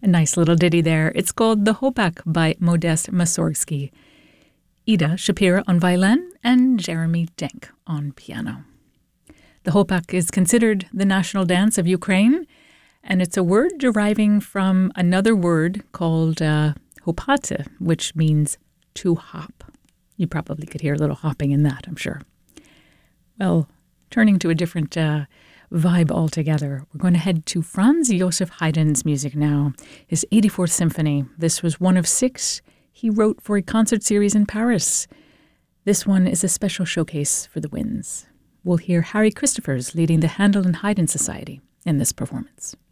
A nice little ditty there. It's called The Hopak by Modest Mussorgsky. Ida Shapira on violin and Jeremy Denk on piano. The Hopak is considered the national dance of Ukraine, and it's a word deriving from another word called hopate, which means to hop. You probably could hear a little hopping in that, I'm sure. Well, turning to a different vibe altogether, we're going to head to Franz Josef Haydn's music now, his 84th Symphony. This was one of 6 he wrote for a concert series in Paris. This one is a special showcase for the winds. We'll hear Harry Christophers leading the Handel and Haydn Society in this performance.